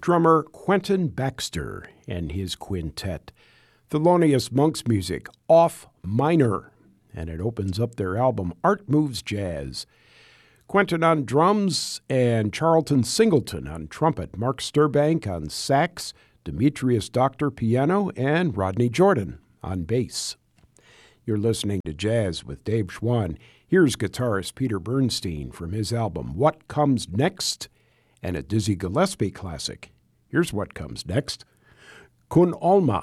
drummer Quentin Baxter and his quintet. Thelonious Monk's music, Off Minor, and it opens up their album Art Moves Jazz. Quentin on drums and Charlton Singleton on trumpet, Mark Sturbank on sax, Demetrius Doctor piano, and Rodney Jordan on bass. You're listening to Jazz with Dave Schwann. Here's guitarist Peter Bernstein from his album What Comes Next, and a Dizzy Gillespie classic. Here's what comes next. Kun Alma.